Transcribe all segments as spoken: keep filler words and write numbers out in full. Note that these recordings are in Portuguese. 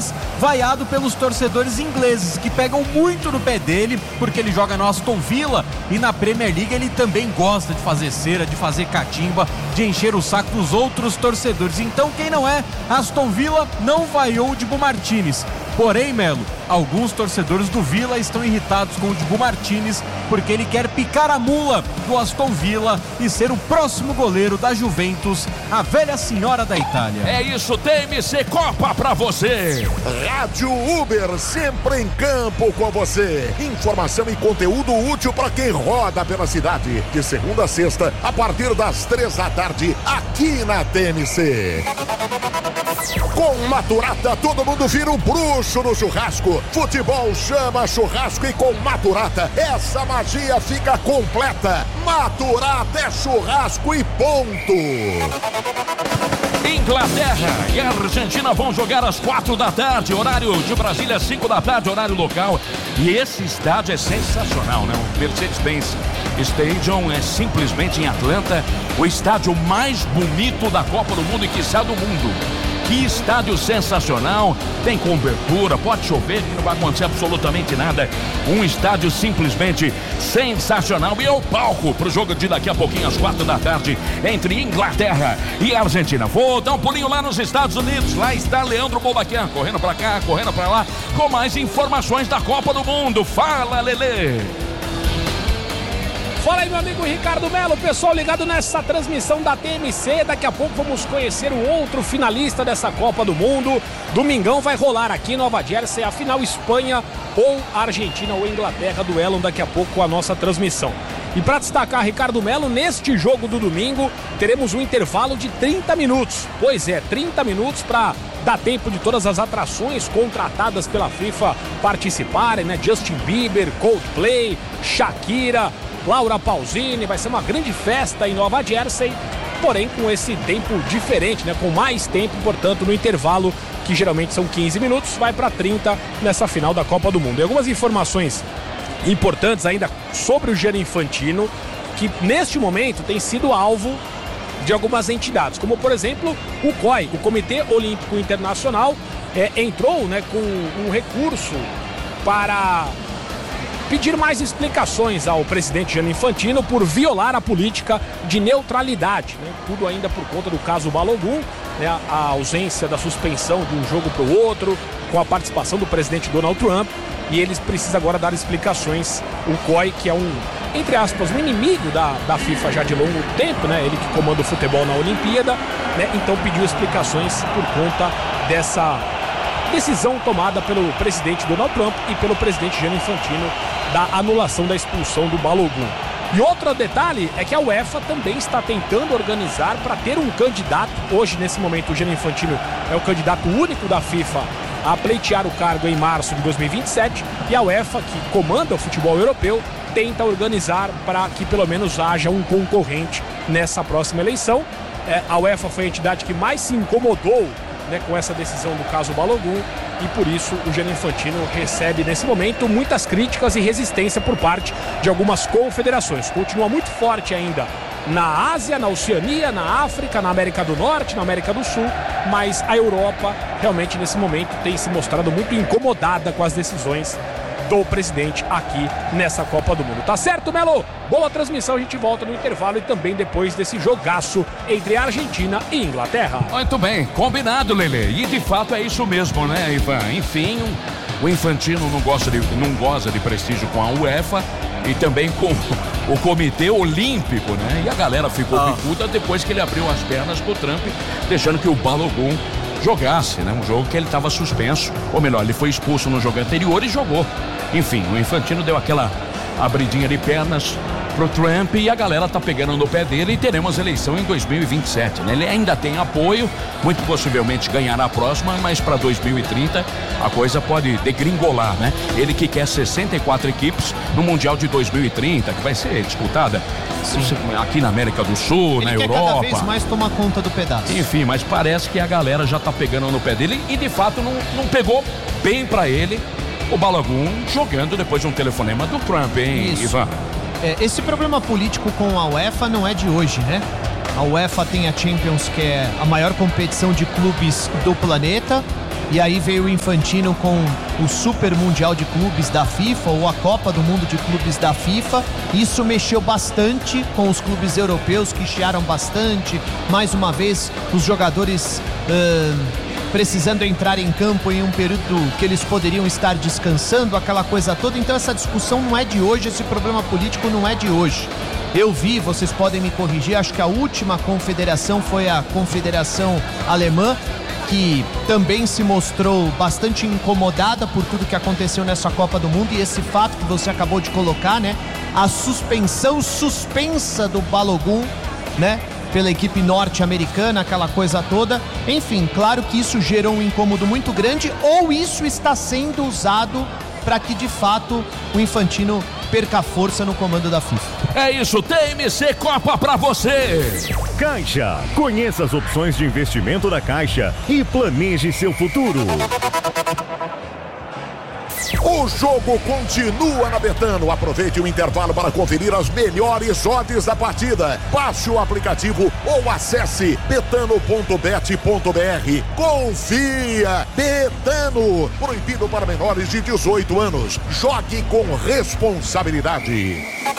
mas vaiado pelos torcedores ingleses, que pegam muito no pé dele, porque ele joga no Aston Villa e na Premier League ele também gosta de fazer cera, de fazer catimba, de encher o saco dos outros torcedores. Então quem não é Aston Villa não vaiou o Dibu Martínez. Porém, Melo, alguns torcedores do Villa estão irritados com o Dibu Martínez porque ele quer picar a mula do Aston Villa e ser o próximo goleiro da Juventus, a velha senhora da Itália. É isso, T M C Copa pra você. Rádio Uber, sempre em campo com você. Informação e conteúdo útil para quem roda pela cidade. De segunda a sexta, a partir das três da tarde, aqui na T M C. Com Maturata, todo mundo vira um bruxo no churrasco. Futebol chama churrasco e com Maturata, essa magia fica completa. Maturata é churrasco e ponto. Inglaterra e Argentina vão jogar às quatro da tarde, horário de Brasília, cinco da tarde, horário local. E esse estádio é sensacional, né? O Mercedes-Benz Stadium é simplesmente em Atlanta, o estádio mais bonito da Copa do Mundo e quiçá do mundo. Que estádio sensacional, tem cobertura, pode chover que não vai acontecer absolutamente nada. Um estádio simplesmente sensacional e é o palco para o jogo de daqui a pouquinho às quatro da tarde entre Inglaterra e Argentina. Vou dar um pulinho lá nos Estados Unidos, lá está Leandro Bolbaquian, correndo para cá, correndo para lá, com mais informações da Copa do Mundo. Fala, Lelê! Fala aí, meu amigo Ricardo Melo, pessoal ligado nessa transmissão da T M C. Daqui a pouco vamos conhecer o outro finalista dessa Copa do Mundo. Domingão vai rolar aqui em Nova Jersey a final Espanha ou Argentina ou Inglaterra, duelam daqui a pouco com a nossa transmissão. E para destacar, Ricardo Melo, neste jogo do domingo teremos um intervalo de trinta minutos. Pois é, trinta minutos para dar tempo de todas as atrações contratadas pela FIFA participarem, né? Justin Bieber, Coldplay, Shakira, Laura Pausini, vai ser uma grande festa em Nova Jersey, porém com esse tempo diferente, né? Com mais tempo, portanto, no intervalo, que geralmente são quinze minutos, vai para trinta nessa final da Copa do Mundo. E algumas informações importantes ainda sobre o Gianni Infantino, que neste momento tem sido alvo de algumas entidades, como por exemplo o C O I, o Comitê Olímpico Internacional, é, entrou, né, com um recurso para pedir mais explicações ao presidente Gianni Infantino por violar a política de neutralidade, né? Tudo ainda por conta do caso Balogun, né? A ausência da suspensão de um jogo para o outro, com a participação do presidente Donald Trump, e eles precisam agora dar explicações. O C O I, que é um, entre aspas, um inimigo da, da FIFA já de longo tempo, né? Ele que comanda o futebol na Olimpíada, né? Então pediu explicações por conta dessa decisão tomada pelo presidente Donald Trump e pelo presidente Gianni Infantino da anulação da expulsão do Balogun. E outro detalhe é que a UEFA também está tentando organizar para ter um candidato. Hoje, nesse momento, o Gianni Infantino é o candidato único da FIFA a pleitear o cargo em março de dois mil e vinte e sete, e a UEFA, que comanda o futebol europeu, tenta organizar para que pelo menos haja um concorrente nessa próxima eleição. É, a UEFA foi a entidade que mais se incomodou, né, com essa decisão do caso Balogun, e por isso o Gianni Infantino recebe nesse momento muitas críticas e resistência por parte de algumas confederações. Continua muito forte ainda na Ásia, na Oceania, na África, na América do Norte, na América do Sul, mas a Europa realmente nesse momento tem se mostrado muito incomodada com as decisões do presidente aqui nessa Copa do Mundo. Tá certo, Melo? Boa transmissão, a gente volta no intervalo e também depois desse jogaço entre Argentina e Inglaterra. Muito bem, combinado, Lelê. E de fato é isso mesmo, né, Ivan? Enfim, o Infantino não gosta de, não goza de prestígio com a UEFA e também com o Comitê Olímpico, né? E a galera ficou ah. picuda depois que ele abriu as pernas pro Trump, deixando que o Balogun jogasse, né? Um jogo que ele estava suspenso, ou melhor, ele foi expulso no jogo anterior e jogou. Enfim, o Infantino deu aquela abridinha de pernas pro Trump e a galera tá pegando no pé dele e teremos eleição em dois mil e vinte e sete, né? Ele ainda tem apoio, muito possivelmente ganhará a próxima, mas para dois mil e trinta a coisa pode degringolar, né? Ele que quer sessenta e quatro equipes no Mundial de dois mil e trinta, que vai ser disputada Sim. aqui na América do Sul, ele na quer Europa. Cada vez mais tomar conta do pedaço. Enfim, mas parece que a galera já tá pegando no pé dele e de fato não, não pegou bem para ele o Balogun jogando depois de um telefonema do Trump, hein, Isso. Ivan? É, esse problema político com a UEFA não é de hoje, né? A UEFA tem a Champions, que é a maior competição de clubes do planeta, E aí veio o Infantino com o Super Mundial de Clubes da FIFA, ou a Copa do Mundo de Clubes da FIFA. Isso mexeu bastante com os clubes europeus, que chiaram bastante. Mais uma vez, os jogadores uh, precisando entrar em campo em um período que eles poderiam estar descansando, aquela coisa toda. Então essa discussão não é de hoje, esse problema político não é de hoje. Eu vi, vocês podem me corrigir, acho que a última confederação foi a Confederação Alemã, que também se mostrou bastante incomodada por tudo que aconteceu nessa Copa do Mundo, e esse fato que você acabou de colocar, né? A suspensão suspensa do Balogun, né? Pela equipe norte-americana, aquela coisa toda. Enfim, claro que isso gerou um incômodo muito grande, ou isso está sendo usado para que de fato o Infantino perca força no comando da FIFA. É isso, T M C Copa pra você. Caixa, conheça as opções de investimento da Caixa e planeje seu futuro. O jogo continua na Betano. Aproveite o intervalo para conferir as melhores odds da partida. Baixe o aplicativo ou acesse betano ponto bet ponto br. Confia! Betano. Proibido para menores de dezoito anos. Jogue com responsabilidade.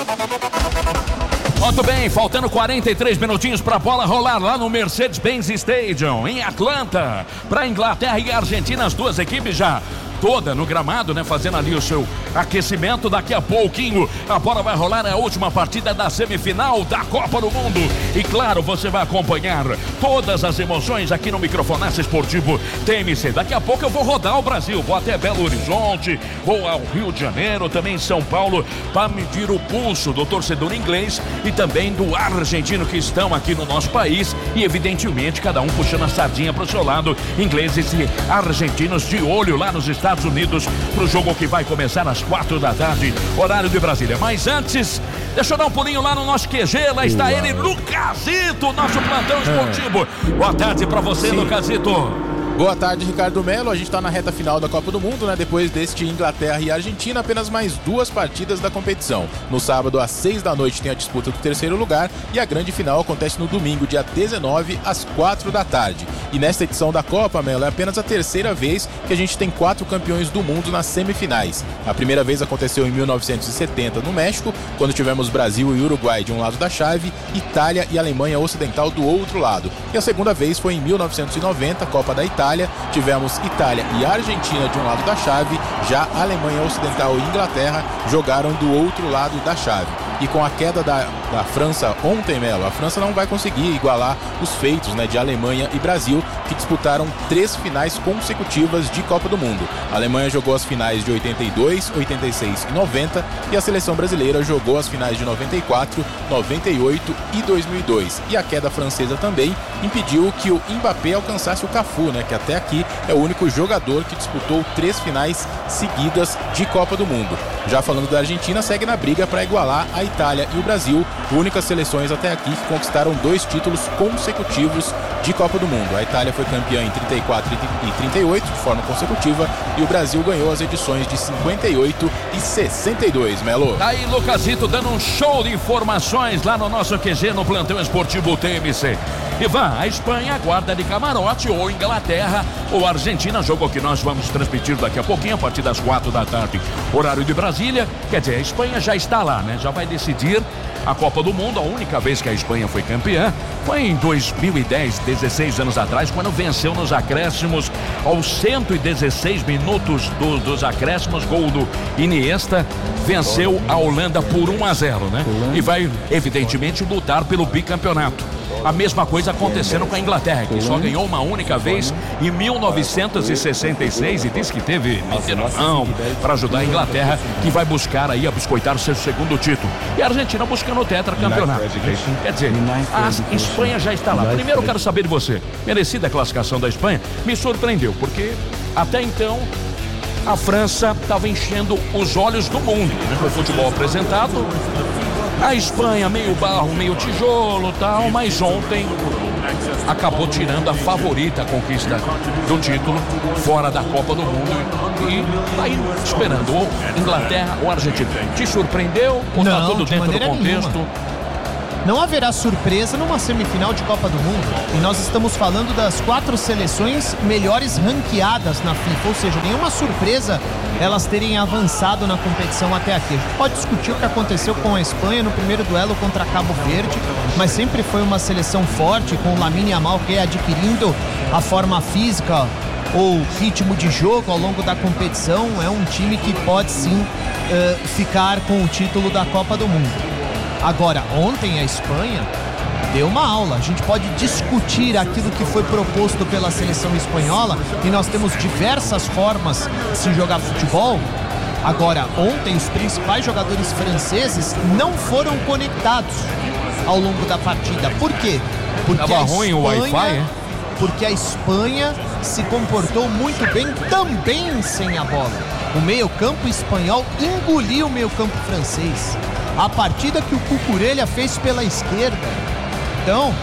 Muito bem, faltando quarenta e três minutinhos para a bola rolar lá no Mercedes-Benz Stadium, em Atlanta, para Inglaterra e Argentina, as duas equipes já toda no gramado, né, fazendo ali o seu aquecimento. Daqui a pouquinho a bola vai rolar, é a última partida da semifinal da Copa do Mundo, e claro, você vai acompanhar todas as emoções aqui no Microfonaço Esportivo T M C. Daqui a pouco eu vou rodar o Brasil, vou até Belo Horizonte, vou ao Rio de Janeiro, também em São Paulo, para medir o pulso do torcedor inglês e também do argentino, que estão aqui no nosso país, e evidentemente cada um puxando a sardinha para o seu lado, ingleses e argentinos de olho lá nos Estados Unidos para o jogo que vai começar às quatro da tarde, horário de Brasília. Mas antes, deixa eu dar um pulinho lá no nosso Q G, lá está Uau. ele, Lucasito, nosso plantão esportivo. É. Boa tarde para você, Sim. Lucasito. Boa tarde, Ricardo Melo. A gente está na reta final da Copa do Mundo, né? Depois deste Inglaterra e Argentina, apenas mais duas partidas da competição. No sábado, às seis da noite, tem a disputa do terceiro lugar, e a grande final acontece no domingo, dia dezenove, às quatro da tarde. E nesta edição da Copa, Melo, é apenas a terceira vez que a gente tem quatro campeões do mundo nas semifinais. A primeira vez aconteceu em mil novecentos e setenta, no México, quando tivemos Brasil e Uruguai de um lado da chave, Itália e Alemanha Ocidental do outro lado. E a segunda vez foi em mil novecentos e noventa, Copa da Itália. Tivemos Itália e Argentina de um lado da chave, já Alemanha Ocidental e Inglaterra jogaram do outro lado da chave. E com a queda da, da França ontem, Melo, a França não vai conseguir igualar os feitos, né, de Alemanha e Brasil, que disputaram três finais consecutivas de Copa do Mundo. A Alemanha jogou as finais de oitenta e dois, oitenta e seis e noventa, e a seleção brasileira jogou as finais de noventa e quatro, noventa e oito e dois mil e dois. E a queda francesa também impediu que o Mbappé alcançasse o Cafu, né, que até aqui é o único jogador que disputou três finais seguidas de Copa do Mundo. Já falando da Argentina, segue na briga para igualar a Itália e o Brasil, únicas seleções até aqui que conquistaram dois títulos consecutivos de Copa do Mundo. A Itália foi campeã em trinta e quatro e trinta e oito de forma consecutiva, e o Brasil ganhou as edições de cinquenta e oito e sessenta e dois, Melo. Tá aí Lucasito dando um show de informações lá no nosso Q G, no plantão esportivo T M C. Ivan, a Espanha aguarda de camarote, ou Inglaterra ou Argentina, jogo que nós vamos transmitir daqui a pouquinho, a partir das quatro da tarde, horário de Brasília. Quer dizer, a Espanha já está lá, né? Já vai decidir a Copa do Mundo. A única vez que a Espanha foi campeã foi em dois mil e dez, dezesseis anos atrás, quando venceu nos acréscimos, aos cento e dezesseis minutos do, dos acréscimos, gol do Iniesta, venceu a Holanda por um a zero, né? E vai, evidentemente, lutar pelo bicampeonato. A mesma coisa acontecendo com a Inglaterra, que só ganhou uma única vez em mil novecentos e sessenta e seis, e diz que teve não para ajudar a Inglaterra, que vai buscar aí a biscoitar seu segundo título. E a Argentina buscando o tetracampeonato. Quer dizer, a Espanha já está lá. Primeiro eu quero saber de você, merecida a classificação da Espanha? Me surpreendeu, porque até então a França estava enchendo os olhos do mundo, né, com o futebol apresentado. A Espanha meio barro, meio tijolo e tal, mas ontem acabou tirando a favorita, a conquista do título fora da Copa do Mundo, e tá aí esperando ou Inglaterra ou Argentina. Te surpreendeu ou tá tudo dentro do contexto? Nenhuma. não haverá surpresa numa semifinal de Copa do Mundo. E nós estamos falando das quatro seleções melhores ranqueadas na FIFA, ou seja, nenhuma surpresa elas terem avançado na competição até aqui. A gente pode discutir o que aconteceu com a Espanha no primeiro duelo contra Cabo Verde, mas sempre foi uma seleção forte, com o Lamine Yamal que é adquirindo a forma física ou ritmo de jogo ao longo da competição. É um time que pode sim uh, ficar com o título da Copa do Mundo. Agora, ontem a Espanha deu uma aula. A gente pode discutir aquilo que foi proposto pela seleção espanhola e nós temos diversas formas de se jogar futebol. Agora, ontem os principais jogadores franceses não foram conectados ao longo da partida. Por quê? Porque Tava ruim o Wi-Fi, é? Porque a Espanha se comportou muito bem também sem a bola. O meio-campo espanhol engoliu o meio-campo francês. A partida que o Cucurella fez pela esquerda. Então,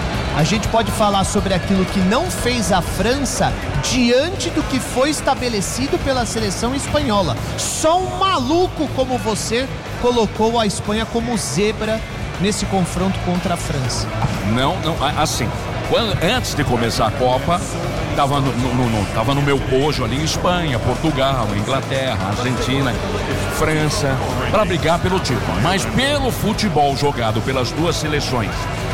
a gente pode falar sobre aquilo que não fez a França diante do que foi estabelecido pela seleção espanhola. Só um maluco como você colocou a Espanha como zebra nesse confronto contra a França. Não, não, assim, quando, antes de começar a Copa, tava no, no, no, tava no meu pojo ali em Espanha, Portugal, Inglaterra, Argentina, França, para brigar pelo título. Mas pelo futebol jogado pelas duas seleções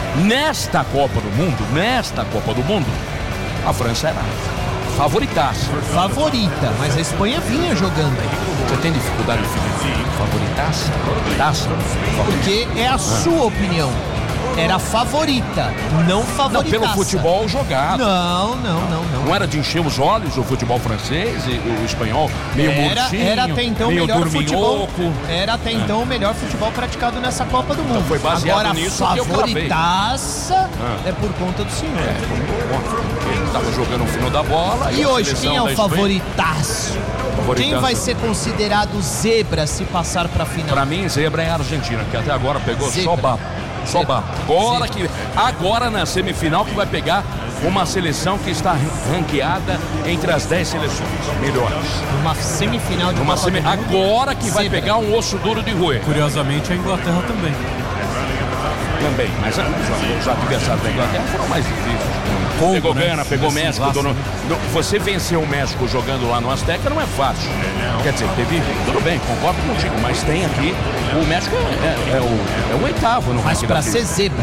nesta Copa do Mundo, nesta Copa do Mundo, a França era favoritaça. Favorita, mas a Espanha vinha jogando. Você tem dificuldade de definir favoritaça? Taça? Porque é a sua opinião. Era favorita, não favoritaça. Não, pelo futebol jogado. Não, não, não, não. Não era de encher os olhos o futebol francês e o espanhol meio era, murchinho, era até então o meio melhor futebol. dorminhoco. Era até então o melhor futebol praticado nessa Copa do Mundo. Então foi baseado Agora, nisso que eu favoritaça ah. é por conta do senhor. É, ele estava jogando o fino da bola. E, e hoje, quem é o favoritaço? favoritaço? Quem vai ser considerado zebra se passar para a final? Para mim, zebra é a Argentina, que até agora pegou zebra. só baba. Só baba. Agora, que, agora na semifinal que vai pegar uma seleção que está ranqueada entre as dez seleções melhores. Uma semifinal de uma semi... Agora que zebra. Vai pegar um osso duro de roer. Curiosamente, a Inglaterra também. Também, mas os adversários da Inglaterra foram mais difíceis. Congo, pegou né? Gana, pegou Esse México. Dono... Você venceu o México jogando lá no Azteca não é fácil. Quer dizer, teve. Tudo bem, concordo contigo, mas tem aqui. O México é, é, é, o, é o oitavo no mas ranking. Mas pra ser zebra.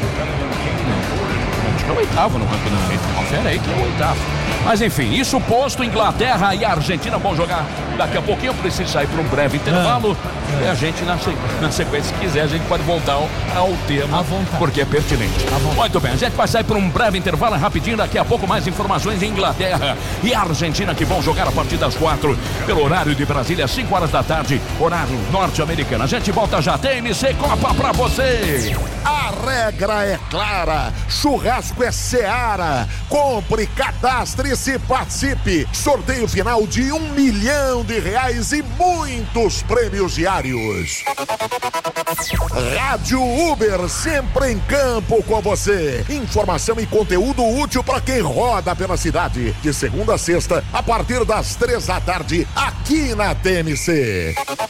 Não, o México é o oitavo no ranking da FIFA. Confere aí que é o oitavo. Mas enfim, isso posto, Inglaterra e Argentina vão jogar daqui a pouquinho. Eu preciso sair para um breve intervalo. É. E a gente, na, na sequência, se quiser, a gente pode voltar ao, ao tema, porque é pertinente. Muito bem, a gente vai sair para um breve intervalo rapidinho. Daqui a pouco mais informações em Inglaterra e Argentina, que vão jogar a partir das quatro, pelo horário de Brasília, cinco horas da tarde, horário norte-americano. A gente volta já, T M C Copa pra você. A regra é clara, churrasco é Seara. Compre, cadastre-se e participe. Sorteio final de um milhão de reais e muitos prêmios diários. Rádio Uber, sempre em campo com você. Informação e conteúdo útil para quem roda pela cidade. De segunda a sexta, a partir das três da tarde, aqui na T M C.